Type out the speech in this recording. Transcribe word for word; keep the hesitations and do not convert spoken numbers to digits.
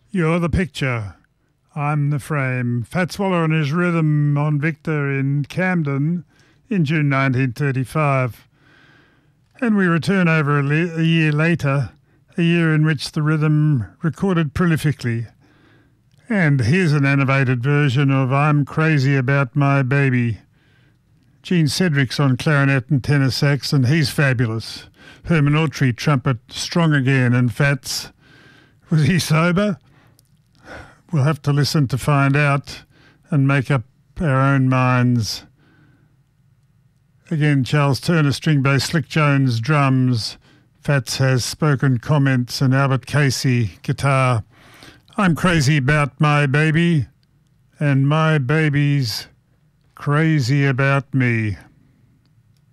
You're the picture. I'm the frame. Fats Waller and his rhythm on Victor in Camden in June nineteen thirty-five. And we return over a, le- a year later, a year in which the rhythm recorded prolifically. And here's an animated version of I'm Crazy About My Baby. Gene Cedric's on clarinet and tenor sax, and he's fabulous. Herman Autry trumpet, strong again, and Fats. Was he sober? We'll have to listen to find out and make up our own minds. Again, Charles Turner, string bass, Slick Jones, drums. Fats has spoken comments, and Albert Casey, guitar. I'm crazy about my baby, and my baby's crazy about me.